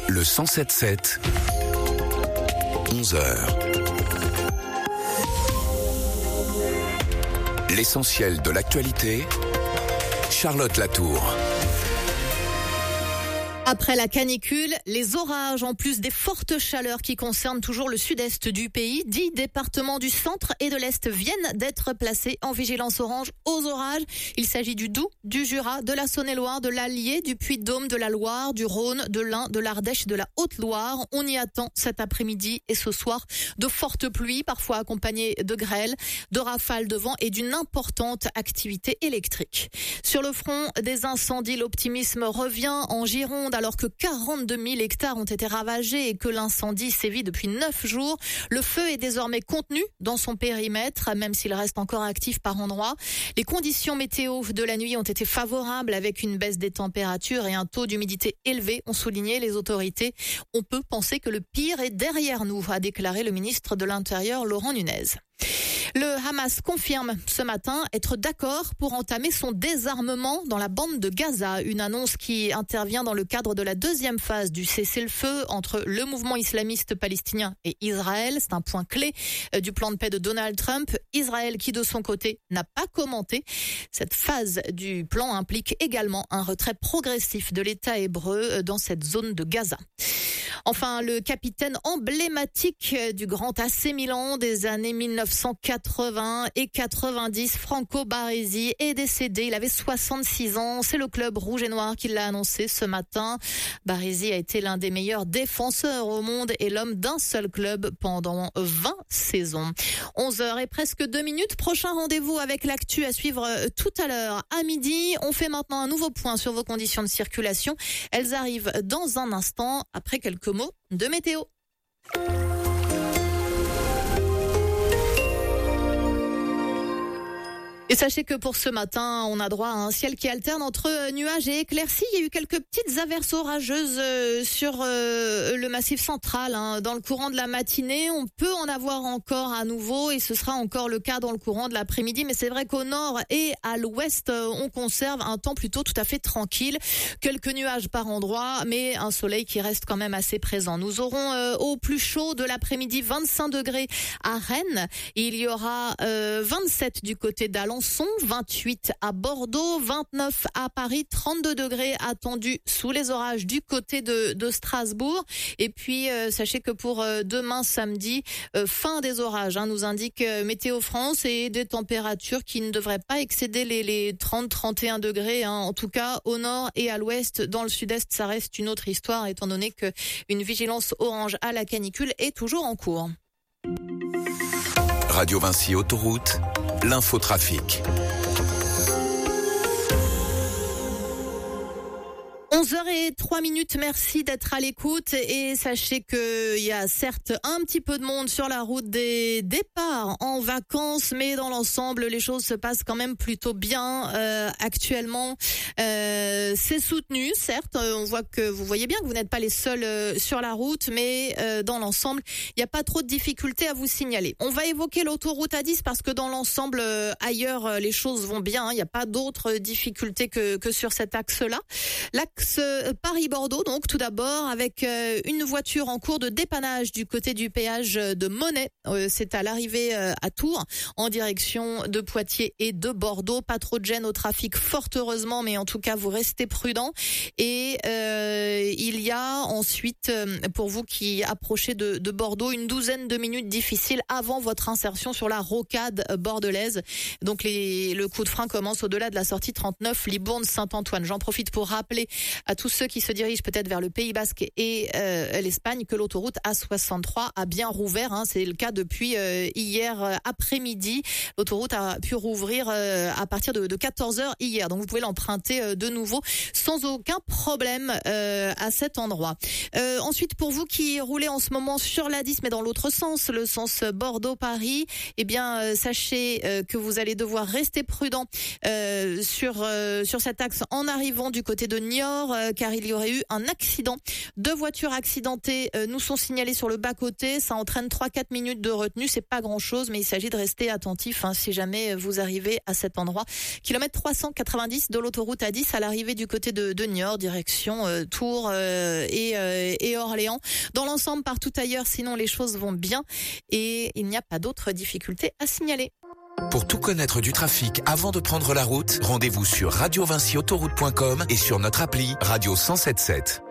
Le 107.7, 11h. L'essentiel de l'actualité, Charlotte Latour. Après la canicule, les orages, en plus des fortes chaleurs qui concernent toujours le sud-est du pays, 10 départements du centre et de l'est viennent d'être placés en vigilance orange aux orages. Il s'agit du Doubs, du Jura, de la Saône-et-Loire, de l'Allier, du Puy-de-Dôme, de la Loire, du Rhône, de l'Ain, de l'Ardèche et de la Haute-Loire. On y attend cet après-midi et ce soir de fortes pluies, parfois accompagnées de grêle, de rafales de vent et d'une importante activité électrique. Sur le front des incendies, l'optimisme revient en Gironde, alors que 42 000 hectares ont été ravagés et que l'incendie sévit depuis 9 jours. Le feu est désormais contenu dans son périmètre, même s'il reste encore actif par endroits. Les conditions météo de la nuit ont été favorables avec une baisse des températures et un taux d'humidité élevé, ont souligné les autorités. On peut penser que le pire est derrière nous, a déclaré le ministre de l'Intérieur, Laurent Nunez. Le Hamas confirme ce matin être d'accord pour entamer son désarmement dans la bande de Gaza. Une annonce qui intervient dans le cadre de la deuxième phase du cessez-le-feu entre le mouvement islamiste palestinien et Israël. C'est un point clé du plan de paix de Donald Trump. Israël qui, de son côté, n'a pas commenté. Cette phase du plan implique également un retrait progressif de l'État hébreu dans cette zone de Gaza. Enfin, le capitaine emblématique du grand AC Milan des années 1980 et 90, Franco Baresi, est décédé. Il avait 66 ans. C'est le club rouge et noir qui l'a annoncé ce matin. Baresi a été l'un des meilleurs défenseurs au monde et l'homme d'un seul club pendant 20 saisons. 11h et presque 2 minutes. Prochain rendez-vous avec l'actu à suivre tout à l'heure à midi. On fait maintenant un nouveau point sur vos conditions de circulation. Elles arrivent dans un instant après quelques mots de météo. Et sachez que pour ce matin, on a droit à un ciel qui alterne entre nuages et éclaircies. Il y a eu quelques petites averses orageuses sur le massif central. Dans le courant de la matinée, on peut en avoir encore à nouveau et ce sera encore le cas dans le courant de l'après-midi. Mais c'est vrai qu'au nord et à l'ouest, on conserve un temps plutôt tout à fait tranquille. Quelques nuages par endroit, mais un soleil qui reste quand même assez présent. Nous aurons au plus chaud de l'après-midi 25 degrés à Rennes. Il y aura 27 du côté d'Alençon. 28 à Bordeaux, 29 à Paris, 32 degrés attendus sous les orages du côté de Strasbourg. Et puis, sachez que pour demain samedi, fin des orages, nous indique Météo France, et des températures qui ne devraient pas excéder les 30-31 degrés. En tout cas, au nord et à l'ouest, dans le sud-est, ça reste une autre histoire, étant donné que une vigilance orange à la canicule est toujours en cours. Radio Vinci Autoroute, l'infotrafic. 11h03, merci d'être à l'écoute et sachez qu'il y a certes un petit peu de monde sur la route des départs en vacances, mais dans l'ensemble les choses se passent quand même plutôt bien actuellement. C'est soutenu, certes, on voit que vous voyez bien que vous n'êtes pas les seuls sur la route, mais dans l'ensemble il n'y a pas trop de difficultés à vous signaler. On va évoquer l'autoroute A10 parce que dans l'ensemble ailleurs les choses vont bien, il n'y a pas d'autres difficultés que sur cet axe-là. L'axe Paris-Bordeaux, donc tout d'abord avec une voiture en cours de dépannage du côté du péage de Monet. C'est à l'arrivée à Tours en direction de Poitiers et de Bordeaux. Pas trop de gêne au trafic fort heureusement, mais en tout cas vous restez prudents. Et il y a ensuite pour vous qui approchez de Bordeaux une douzaine de minutes difficiles avant votre insertion sur la rocade bordelaise. Donc le coup de frein commence au-delà de la sortie 39 Libourne-Saint-Antoine. J'en profite pour rappeler à tous ceux qui se dirigent peut-être vers le Pays Basque et l'Espagne que l'autoroute A63 a bien rouvert. C'est le cas depuis hier après-midi. L'autoroute a pu rouvrir à partir de 14h hier. Donc vous pouvez l'emprunter de nouveau sans aucun problème à cet endroit. Ensuite, pour vous qui roulez en ce moment sur l'A10 mais dans l'autre sens, le sens Bordeaux-Paris, eh bien sachez que vous allez devoir rester prudent sur cet axe en arrivant du côté de Niort Niort car il y aurait eu un accident. 2 voitures accidentées nous sont signalées sur le bas-côté. Ça entraîne 3-4 minutes de retenue. C'est pas grand-chose, mais il s'agit de rester attentif si jamais vous arrivez à cet endroit. Kilomètre 390 de l'autoroute A10 à l'arrivée du côté de Niort, direction Tours et Orléans. Dans l'ensemble, partout ailleurs, sinon les choses vont bien et il n'y a pas d'autres difficultés à signaler. Pour tout connaître du trafic avant de prendre la route, rendez-vous sur radiovinciautoroute.com et sur notre appli Radio 107.7.